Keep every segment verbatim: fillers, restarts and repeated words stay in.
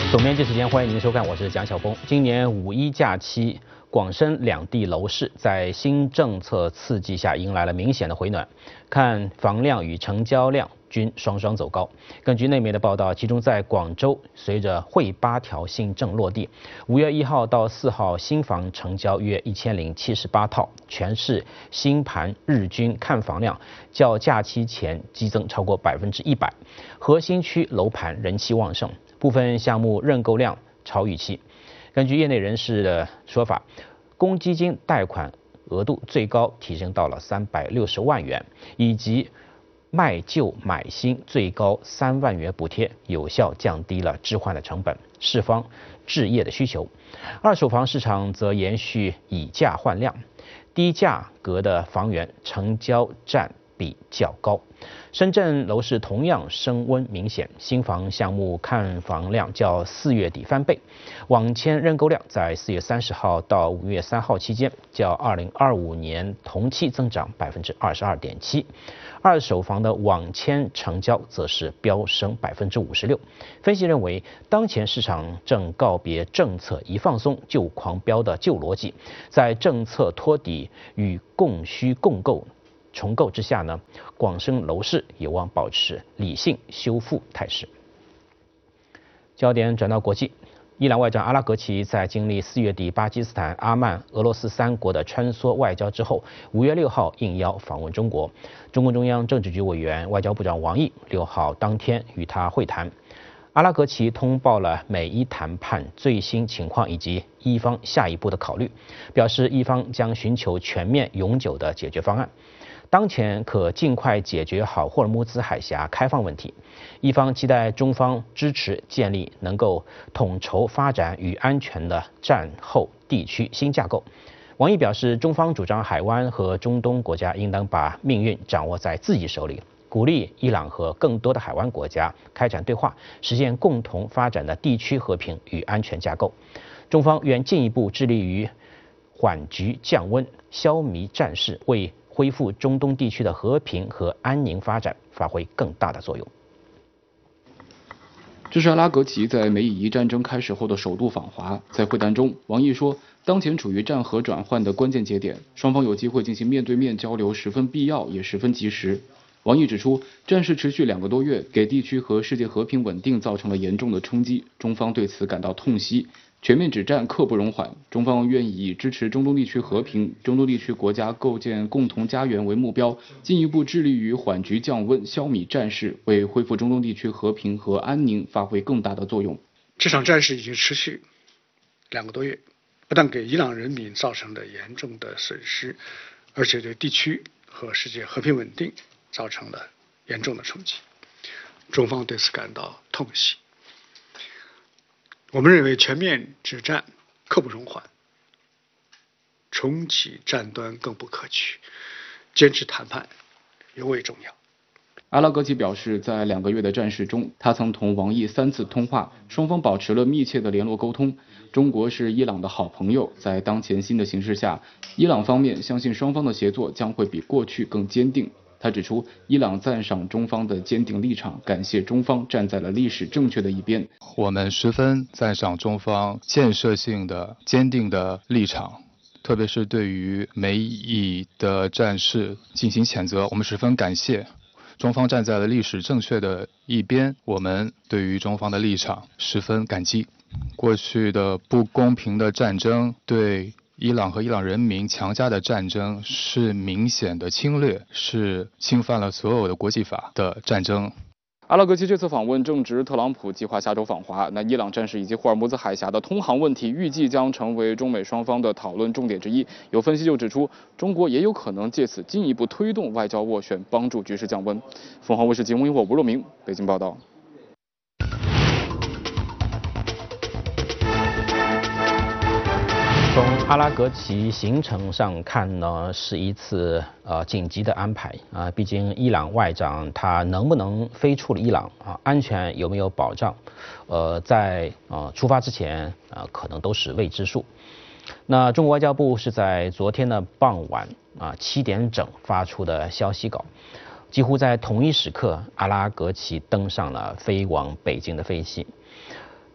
总编辑时间，欢迎您收看，我是蒋晓峰。今年五一假期，广深两地楼市在新政策刺激下迎来了明显的回暖，看房量与成交量均双双走高。根据内媒的报道，其中在广州，随着惠八条新政落地，五月一号到四号新房成交约一千零七十八套，全市新盘日均看房量较假期前激增超过百分之一百，核心区楼盘人气旺盛。部分项目认购量超预期。根据业内人士的说法，公积金贷款额度最高提升到了三百六十万元，以及卖旧买新最高三万元补贴，有效降低了置换的成本，释放置业的需求。二手房市场则延续以价换量，低价格的房源成交占比较高。深圳楼市同样升温明显，新房项目看房量较四月底翻倍，网签认购量在四月三十号到五月三号期间较二零二五年同期增长百分之二十二点七，二手房的网签成交则是飙升百分之五十六。分析认为，当前市场正告别政策一放松就狂飙的旧逻辑，在政策托底与供需共构重构之下呢，广深楼市有望保持理性修复态势。焦点转到国际，伊朗外长阿拉格齐在经历四月底巴基斯坦、阿曼、俄罗斯三国的穿梭外交之后，五月六号应邀访问中国。中共中央政治局委员、外交部长王毅六号当天与他会谈。阿拉格齐通报了美伊谈判最新情况以及伊方下一步的考虑，表示伊方将寻求全面永久的解决方案。当前可尽快解决好霍尔木兹海峡开放问题，伊方期待中方支持建立能够统筹发展与安全的战后地区新架构。王毅表示，中方主张海湾和中东国家应当把命运掌握在自己手里，鼓励伊朗和更多的海湾国家开展对话，实现共同发展的地区和平与安全架构。中方愿进一步致力于缓局降温，消弭战事，为恢复中东地区的和平和安宁发展发挥更大的作用。 这是阿拉格齐在美以伊战争开始后的首度访华。在会谈中，王毅说，当前处于战和转换的关键节点，双方有机会进行面对面交流十分必要，也十分及时。王毅指出，战事持续两个多月，给地区和世界和平稳定造成了严重的冲击，中方对此感到痛惜。全面止战刻不容缓，中方愿以支持中东地区和平、中东地区国家构建共同家园为目标，进一步致力于缓局降温、消弭战事，为恢复中东地区和平和安宁发挥更大的作用。 这场战事已经持续两个多月，不但给伊朗人民造成了严重的损失，而且对地区和世界和平稳定造成了严重的冲击。中方对此感到痛惜。我们认为全面止战刻不容缓，重启战端更不可取，坚持谈判尤为重要。 阿拉格齐表示，在两个月的战事中，他曾同王毅三次通话，双方保持了密切的联络沟通。中国是伊朗的好朋友，在当前新的形势下，伊朗方面相信双方的协作将会比过去更坚定。他指出，伊朗赞赏中方的坚定立场，感谢中方站在了历史正确的一边。 我们十分赞赏中方建设性的、坚定的立场，特别是对于美以的战事进行谴责，我们十分感谢。中方站在了历史正确的一边，我们对于中方的立场十分感激。过去的不公平的战争对伊朗和伊朗人民强加的战争是明显的侵略，是侵犯了所有的国际法的战争。 阿拉格齐这次访问正值特朗普计划下周访华，那伊朗战事以及霍尔木兹海峡的通航问题，预计将成为中美双方的讨论重点之一。有分析就指出，中国也有可能借此进一步推动外交斡旋，帮助局势降温。凤凰卫视节目因我吴若明北京报道。 从阿拉格齐行程上看呢，是一次呃紧急的安排啊、呃，毕竟伊朗外长他能不能飞出了伊朗啊，安全有没有保障，呃，在呃出发之前啊、呃，可能都是未知数。那中国外交部是在昨天的傍晚啊七点整发出的消息稿，几乎在同一时刻，阿拉格齐登上了飞往北京的飞机。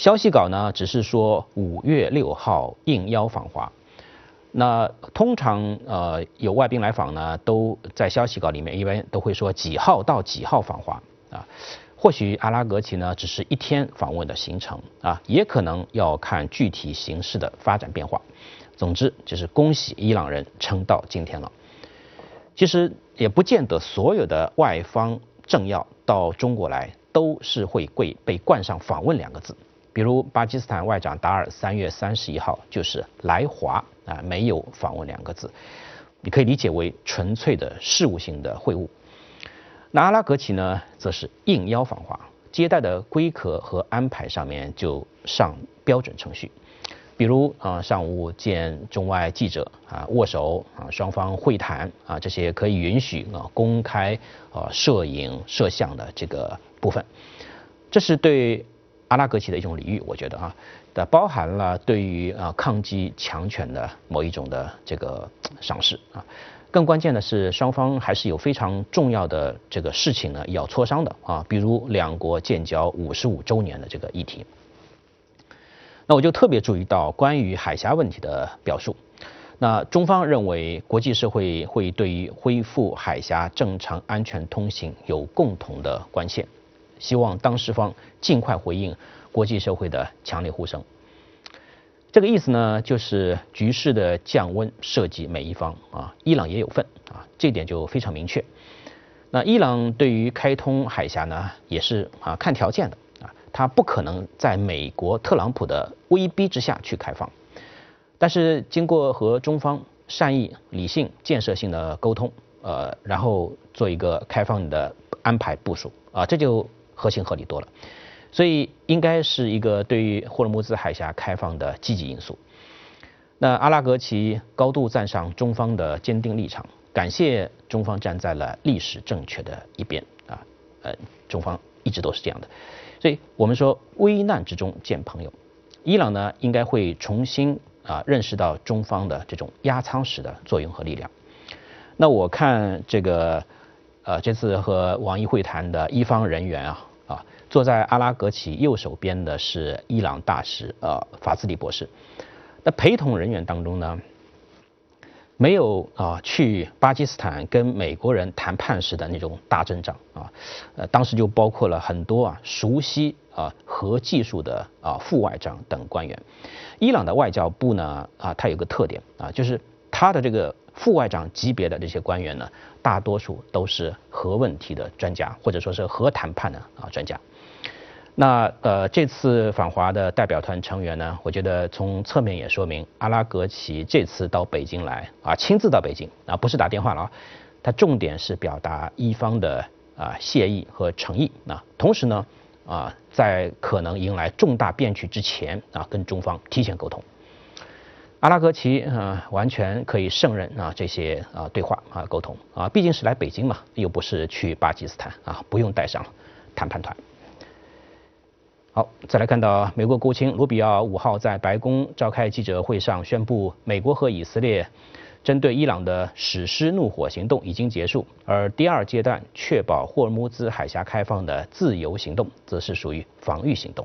消息稿呢只是说五月六号应邀访华。那通常呃有外宾来访呢，都在消息稿里面一般都会说几号到几号访华啊。或许阿拉格齐呢只是一天访问的行程啊，也可能要看具体形势的发展变化。总之就是恭喜伊朗人撑到今天了。其实也不见得所有的外方政要到中国来都是会被被冠上访问两个字。比如巴基斯坦外长达尔三月三十一号就是来华啊，没有访问两个字，你可以理解为纯粹的事务性的会晤。那阿拉格齐呢，则是应邀访华，接待的规格和安排上面就上标准程序，比如啊上午见中外记者啊握手啊双方会谈啊这些可以允许啊公开啊摄影摄像的这个部分，这是对阿拉格齐的一种礼遇，我觉得啊，的包含了对于啊抗击强权的某一种的这个赏识啊。更关键的是，双方还是有非常重要的这个事情呢要磋商的啊，比如两国建交五十五周年的这个议题。那我就特别注意到关于海峡问题的表述。那中方认为国际社会会对于恢复海峡正常安全通行有共同的关切。希望当事方尽快回应国际社会的强烈呼声。这个意思呢，就是局势的降温涉及每一方啊，伊朗也有份啊，这点就非常明确。那伊朗对于开通海峡呢，也是啊看条件的啊，它不可能在美国特朗普的威逼之下去开放，但是经过和中方善意、理性、建设性的沟通，呃，然后做一个开放的安排部署啊，这就合情合理多了，所以应该是一个对于霍尔木兹海峡开放的积极因素。那阿拉格齐高度赞赏中方的坚定立场，感谢中方站在了历史正确的一边啊，呃，中方一直都是这样的。所以我们说危难之中见朋友，伊朗呢应该会重新啊认识到中方的这种压舱石的作用和力量。那我看这个呃这次和王毅会谈的一方人员啊。啊，坐在阿拉格齐右手边的是伊朗大使呃法兹里博士。那陪同人员当中呢，没有啊去巴基斯坦跟美国人谈判时的那种大阵仗啊，呃当时就包括了很多啊熟悉啊核技术的啊副外长等官员。伊朗的外交部呢啊，它有个特点啊，就是它的这个副外长级别的这些官员呢，大多数都是核问题的专家，或者说是核谈判的啊专家。那呃这次访华的代表团成员呢，我觉得从侧面也说明阿拉格齐这次到北京来啊，亲自到北京啊，不是打电话了啊，他重点是表达伊方的啊谢意和诚意啊，同时呢啊在可能迎来重大变局之前啊，跟中方提前沟通。阿拉格齐啊、呃，完全可以胜任啊这些啊对话啊沟通啊，毕竟是来北京嘛，又不是去巴基斯坦啊，不用带上谈判团。好，再来看到美国国务卿卢比奥五号在白宫召开记者会上宣布，美国和以色列针对伊朗的史诗怒火行动已经结束，而第二阶段确保霍尔木兹海峡开放的自由行动，则是属于防御行动。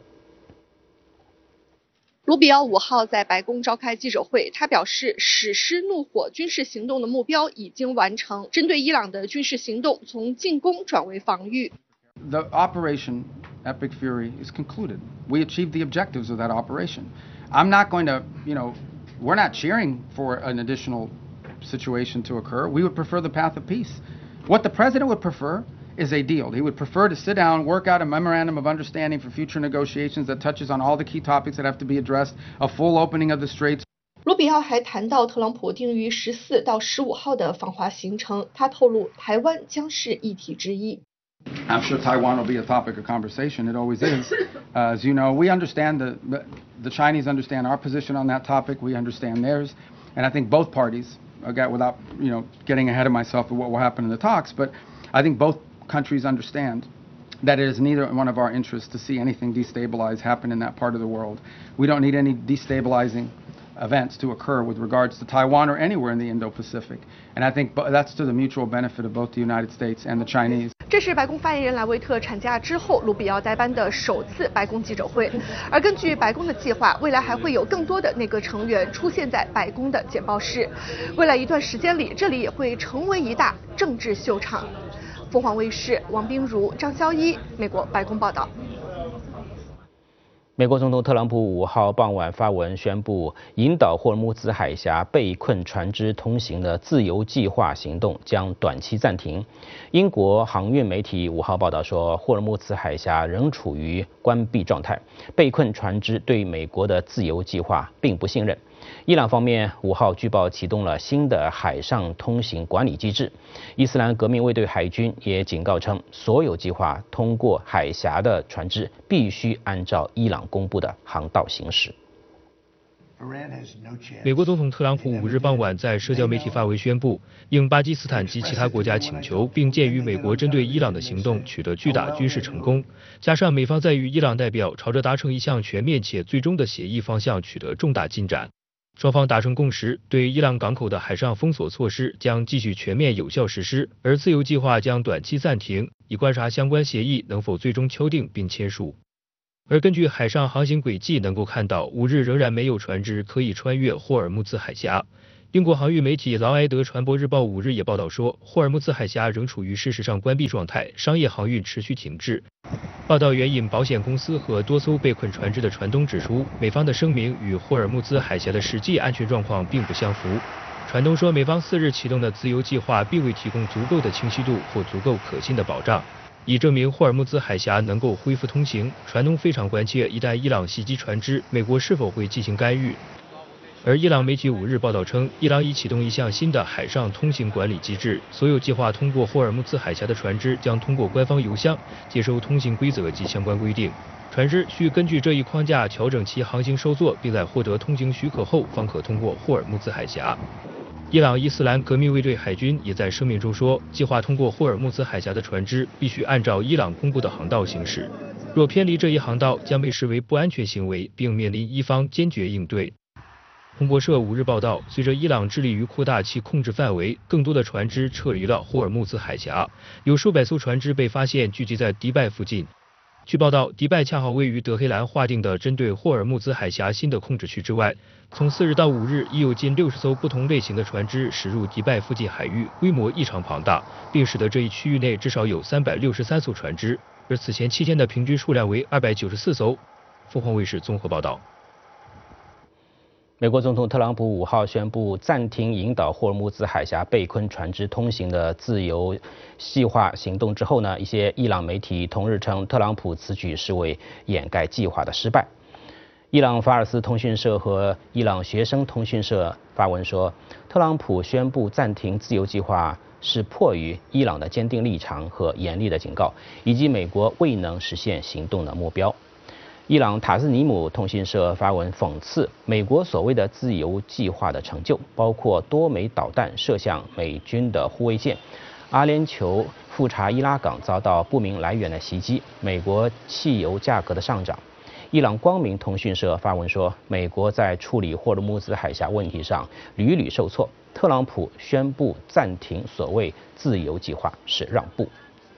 卢比奥五号在白宫召开记者会，他表示，史诗怒火军事行动的目标已经完成，针对伊朗的军事行动从进攻转为防御。 The operation Epic Fury is concluded. We achieved the objectives of that operation. I'm not going to, you know, we're not cheering for an additional situation to occur. We would prefer the path of peace. What the president would prefer is a deal. He would prefer to sit down, work out a memorandum of understanding for future negotiations that touches on all the key topics that have to be addressed, a full opening of the straits. 卢比奥还谈到特朗普定于十四到十五号的访华行程，他透露台湾将是议题之一。 I'm sure Taiwan will be a topic of conversation. It always is. Uh, as you know, we understand the, the the Chinese understand our position on that topic. We understand theirs, and I think both parties, again, without you know getting ahead of myself of what will happen in the talks, but I think both countries understand that it is neither one of our interests to see anything destabilize happen in that part of the world. We don't need any destabilizing events to occur with regards to Taiwan or anywhere in the Indo-Pacific. And I think that's to the mutual benefit of both the United States and the Chinese. 这是白宫发言人莱维特产假之后卢比奥代班的首次白宫记者会。而根据白宫的计划，未来还会有更多的内阁成员出现在白宫的简报室。未来一段时间里，这里也会成为一大政治秀场。凤凰卫视王冰如、张潇一，美国白宫报道。 美国总统特朗普五号傍晚发文宣布，引导霍尔木兹海峡被困船只通行的自由计划行动将短期暂停。英国航运媒体五号报道说，霍尔木兹海峡仍处于关闭状态，被困船只对美国的自由计划并不信任。伊朗方面五号据报启动了新的海上通行管理机制。伊斯兰革命卫队海军也警告称，所有计划通过海峡的船只必须按照伊朗公布的航道行驶。 美国总统特朗普五日傍晚在社交媒体发文宣布，应巴基斯坦及其他国家请求，并鉴于美国针对伊朗的行动取得巨大军事成功，加上美方在与伊朗代表朝着达成一项全面且最终的协议方向取得重大进展。双方达成共识，对伊朗港口的海上封锁措施将继续全面有效实施，而自由计划将短期暂停，以观察相关协议能否最终敲定并签署。而根据海上航行轨迹能够看到，五日仍然没有船只可以穿越霍尔木兹海峡。英国航运媒体劳埃德传播日报五日也报道说，霍尔木兹海峡仍处于事实上关闭状态，商业航运持续停滞。报道援引保险公司和多艘被困船只的船东指出，美方的声明与霍尔木兹海峡的实际安全状况并不相符。船东说，美方四日启动的自由计划并未提供足够的清晰度或足够可信的保障，以证明霍尔木兹海峡能够恢复通行。船东非常关切，一旦伊朗袭击船只，美国是否会进行干预。而伊朗媒体五日报道称，伊朗已启动一项新的海上通行管理机制，所有计划通过霍尔木兹海峡的船只将通过官方邮箱接收通行规则及相关规定，船只需根据这一框架调整其航行收作，并在获得通行许可后方可通过霍尔木兹海峡。伊朗伊斯兰革命卫队海军也在声明中说，计划通过霍尔木兹海峡的船只必须按照伊朗公布的航道行驶，若偏离这一航道将被视为不安全行为，并面临伊方坚决应对。彭博社五日报道，随着伊朗致力于扩大其控制范围，更多的船只撤离了霍尔木兹海峡，有数百艘船只被发现聚集在迪拜附近。据报道，迪拜恰好位于德黑兰划定的针对霍尔木兹海峡新的控制区之外。从四日到五日，已有近六十艘不同类型的船只驶入迪拜附近海域，规模异常庞大，并使得这一区域内至少有三百六十三艘船只，而此前七天的平均数量为二百九十四艘。凤凰卫视综合报道。 美国总统特朗普五号宣布暂停引导霍尔木兹海峡被困船只通行的自由计划行动之后呢，一些伊朗媒体同日称，特朗普此举是为掩盖计划的失败。伊朗法尔斯通讯社和伊朗学生通讯社发文说，特朗普宣布暂停自由计划是迫于伊朗的坚定立场和严厉的警告，以及美国未能实现行动的目标。伊朗塔斯尼姆通讯社发文讽刺美国所谓的自由计划的成就，包括多枚导弹射向美军的护卫舰，阿联酋富查伊拉港遭到不明来源的袭击，美国汽油价格的上涨。伊朗光明通讯社发文说，美国在处理霍尔木兹海峡问题上屡屡受挫，特朗普宣布暂停所谓自由计划是让步。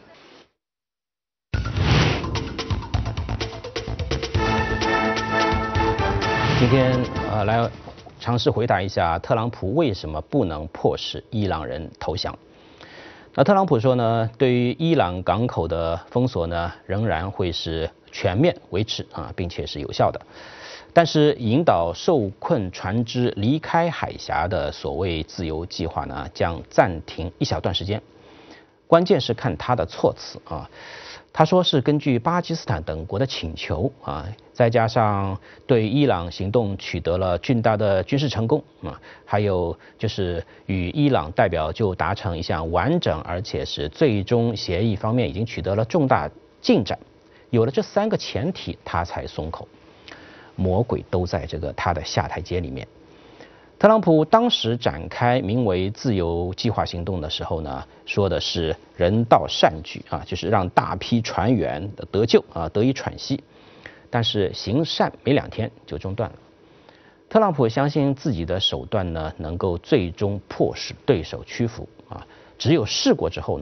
今天呃来尝试回答一下特朗普为什么不能迫使伊朗人投降。那特朗普说呢，对于伊朗港口的封锁呢，仍然会是全面维持啊，并且是有效的。但是引导受困船只离开海峡的所谓自由计划呢，将暂停一小段时间。关键是看他的措辞啊。他说是根据巴基斯坦等国的请求啊，再加上对伊朗行动取得了巨大的军事成功啊，还有就是与伊朗代表就达成一项完整而且是最终协议方面已经取得了重大进展，有了这三个前提，他才松口。魔鬼都在这个他的下台阶里面。特朗普当时展开名为自由计划行动的时候呢，说的是人道善举啊，就是让大批船员得救啊，得以喘息。但是行善没两天就中断了。特朗普相信自己的手段呢，能够最终迫使对手屈服啊，只有试过之后呢，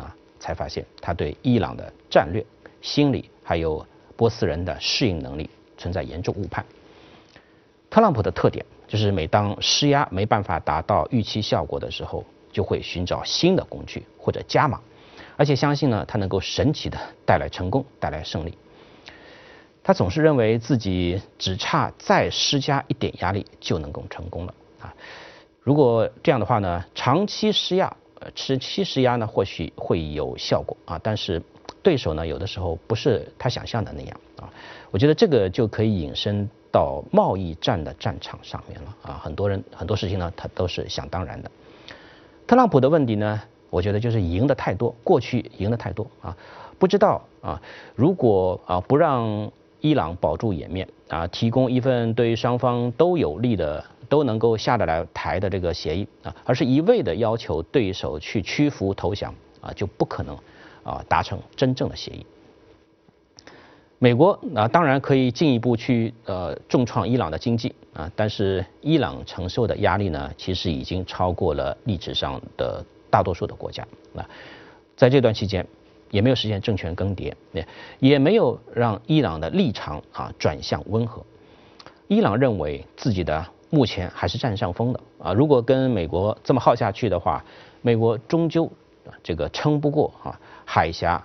才发现他对伊朗的战略、心理还有波斯人的适应能力存在严重误判。特朗普的特点就是每当施压没办法达到预期效果的时候，就会寻找新的工具或者加码，而且相信呢他能够神奇的带来成功，带来胜利。他总是认为自己只差再施加一点压力就能够成功了啊！如果这样的话呢，长期施压，呃，持期施压呢或许会有效果啊，但是对手呢有的时候不是他想象的那样啊。我觉得这个就可以引申到贸易战的战场上面了啊，很多人很多事情呢他都是想当然的。特朗普的问题呢，我觉得就是赢的太多，过去赢的太多啊，不知道啊，如果啊不让伊朗保住颜面啊，提供一份对双方都有利的、都能够下得来台的这个协议啊，而是一味的要求对手去屈服投降啊，就不可能啊达成真正的协议。美国啊，当然可以进一步去呃重创伊朗的经济啊，但是伊朗承受的压力呢，其实已经超过了历史上的大多数的国家啊，在这段期间。也没有实现政权更迭，也没有让伊朗的立场啊转向温和。伊朗认为自己的目前还是占上风的啊，如果跟美国这么耗下去的话，美国终究这个撑不过啊海峡